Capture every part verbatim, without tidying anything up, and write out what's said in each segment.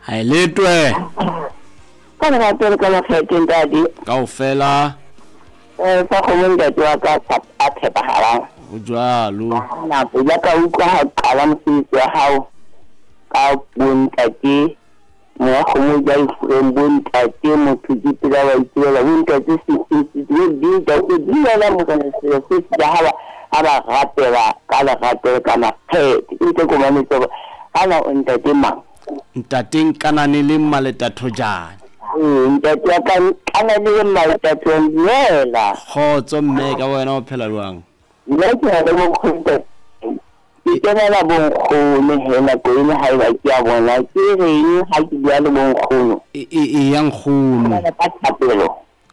Hai letwe. Ka re tlo ka la kgeteng tadi. Kaofela. Eh fa go mo ntate wa ka a tshepahalang. O jwalo. Na bo ya ka utlwa ha qala mosebetsi wa hao ka bontate mo go mo ja ifreng bontate mo tshitse la ba itlela bontate se se di di da ke di la mo kana se se ja ha ba ratela ka la ratela kana phe ntse go mane tso ana ntate mang ntateng kanane le mmaleta thojana ntate ya kana le mmaleta thojana khotso mme ka wena o phela jwang nna ke ha mo khonte ke la bon khone hela ko ene ha ba ke a bona ke reng ha ke bua le bon khono e e yang khono ba thapelo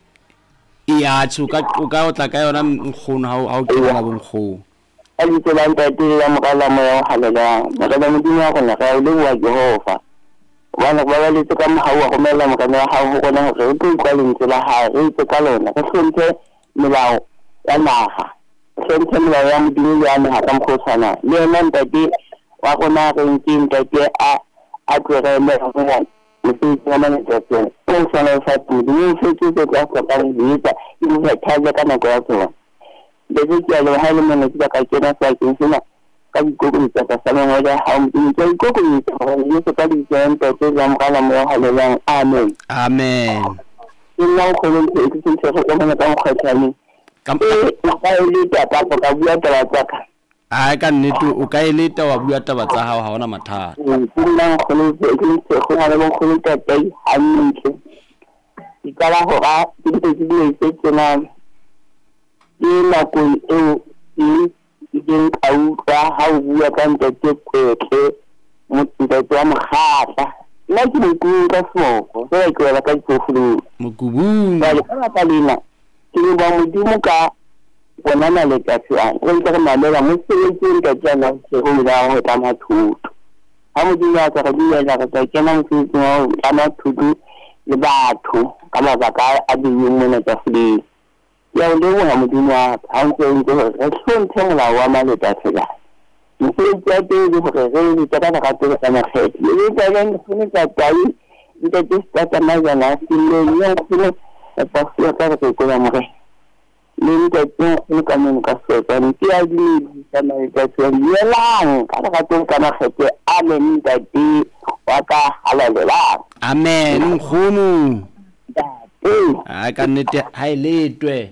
ya tsuka o ka o tla ka yona nkgono ha o ke la bon kho a di tsela ntate ya mo kala mo ya halela ba ka mo dinga go na ga le wa Jehova bana ba ba le tsa mo hawa go mela mo kana ha go gona go ke kwa le tsela ha re tse ka lona ka sentse melao ya naga sentse melao ya modimo ya naga ka mkhosana le yena ntate wa gona re ntse ntate a a tsere le go bona motho ya mana ntate o sana fa tudi o fetse tse ka ka ka ditsa e mo thaja kana go ya tsona le ke ya le ha le mona ke ka kena sa ke sena ka dikoko tsa ka sana mo ya ha mo ke dikoko tsa le se ka di tsenta tse ya mo kana mo halelang amen amen ina go le ke ke se go bona ka mo khatlani Kam ka ile ta pa ka bua taba tsa ka a ka nnete o ka ile ta wa bua taba tsa hao ha ona mathata ina go le ke se go na le go le ta tai ha ntse ikala go ga ke ke ke di se tsena ina ko e e ding au ka ha o bua ka ntse ke kwetle mo ntse ya mogata nna ke le ku ka soko so ke la ka tsofulu mokubung ba le ka ka lena ke ba modimo ka bona na le ka tswa o ntse re mamela mo sebetseng ka tsana se go la go ta mathuto ha modimo a ka di ya ka ka kena mo sebetseng wa mathuto le batho ka mabaka a di mo na tsa fudi ya le wa modimo a ntse o ntse re tshwantse mola wa maleta tsela mosebetsi ya teng le gore re di ka ka ka ka makgethe le ka le ne ka tai di ka tsa tsa mazana se le ya se pa se ka ka ko ya mo re le nka tseng ka mo ka se ka ni ya di sa na ka se le lang ka ka ka ka makgethe a le nka di wa ka halalela amen nkgono eh a ka nnete ha iletwe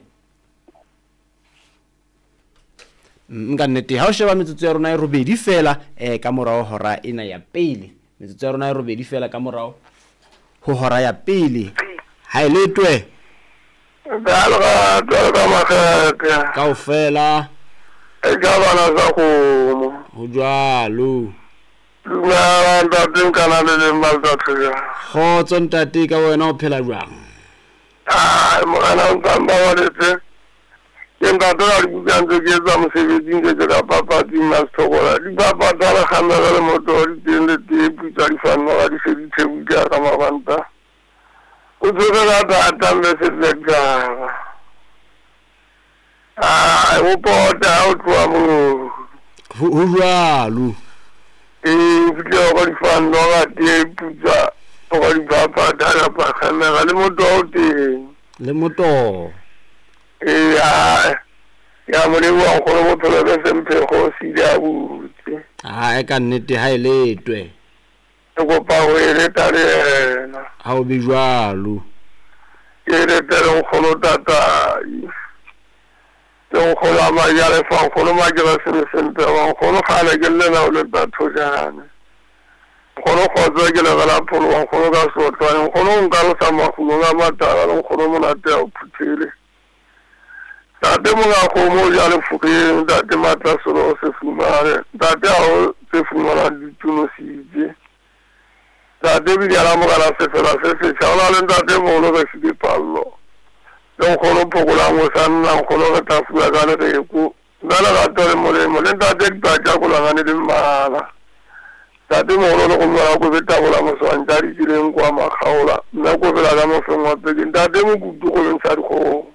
nka nnete ha o sheba metsotso ya rona e robedi fela eh ka morao hora ena ya pele metsotso ya rona e robedi fela ka morao ho hora ya pele ha iletwe Dalo ka ka makaka kaofela e ka bana sa go ho jwalo na nda tin kana le malta tsaya khotso ntate ka wena o phela jwang ah mo ana ntamba wa tse yenda dora di bjanze ke za mosebetsi ke ka papa di mastokola di papa dala khana le motori di le di putsa di fanwa di se di tsebuka ka mabanta o tsere la data me se tseka ah o pota o twa mo ho jwalo e ke go di fanwa ga di putsa go di papa dala pa khana le motori le moto e ya ya mo le wa go mo phela be sempe go si ya butse ha e ka nnete ha iletwe go pa go ile tare ha o be jwalo ile tare go lo tata yo go la ma ya le fa go lo ma jela se sempe wa go lo khala ke le na o le batho jana go lo go tswa ke le la pholo wa go ga so twa go lo nka lo sa ma go lo ga matala go lo mo na te o phuthile tate mo ga go mo ya le fuke tate matla solo se fumare tate a se fumara di tuno sije tate bi ya la mo ga la se fela se se chala le tate mo lo se di pallo lo go lo pokola mo sanna go lo ta fuga ga le ku ngala ga tore mo le mo le tate ba ja go la ngane di mala tate mo lo go ngala go beta go la mo so antari di le ngwa ma khaola na go bela ga mo so mo te tate mo ku go le sa go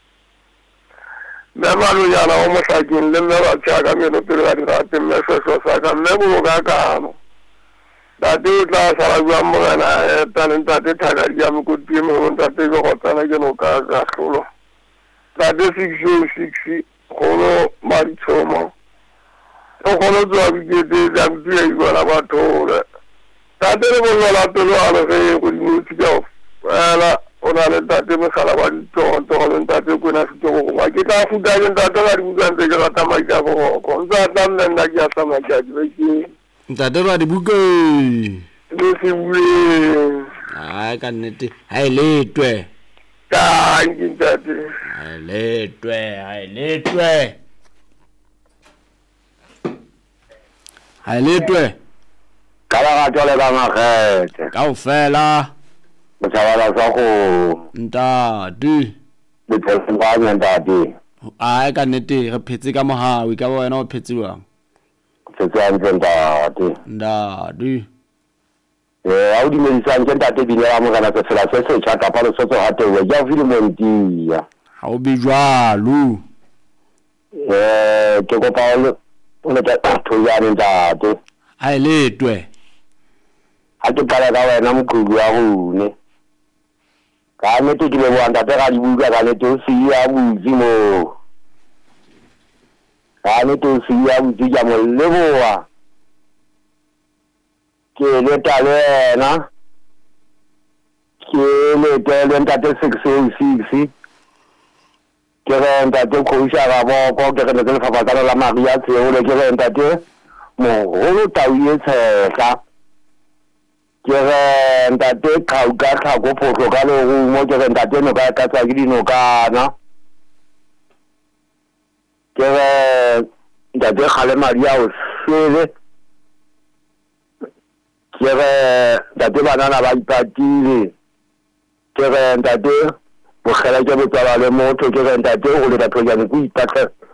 me malo ya la o mo sa ke le me ba tsa ka me no pele ga di rate me so so sa ka me go ga ka no da ntate o tla sala bua mogana tane ntate thaka ya mo kotsi mo ntate go gotsana ke no ka ka hlolo ntate six oh six gono mari tshomo o gono tswa bikete ja bua ibala batho ntate re bona la tolo ala ge go di tshika ala ona le ntate mo sala ba tonto go ntate ko na se go wa ke ka fuda ke ntate ga di bua ntse ga ta mai ka go go nza tamna nna ke sa ma ka di ke ntate ba di buka le se bue a ka nnete ha ile twe ka ntate ha ile twe ha ile twe ha ile twe kala ga tsole ka magete ka o fela motšhabala sa go ntate le tsengwanya ntate a ka nnete re phetse ka mohawi ka wena o phetsiwang tsetsantse ntate ntate eh a o dimedisang ke ntate bile ya mogana se fela se se tša kapa le sotso hatewe ja file montia ha o be jwalo eh ke kopa o le thoyane ntate ha ile twe ha ke qala ka wena mokhudu wa gone ka nnete ke leboa ntate ga di buka ka nnete o se ya butsi mo ka nnete o se ya butsi ja mo leboa ke le tale na ke le tele ntate six oh six ke re ntate khousha ga boko ke re le fafatana la maria tseo le ke re ntate mo go tauye tsheka ke re ntate khauka kha go photlo ka le go mo ke re ntate no ka ka tsa ke dino kana ke re ntate khale maria o sele ke re ntate banana ba ipatile ke re ntate bogela ke botsala le motho ke re ntate go le batho jane go ipatla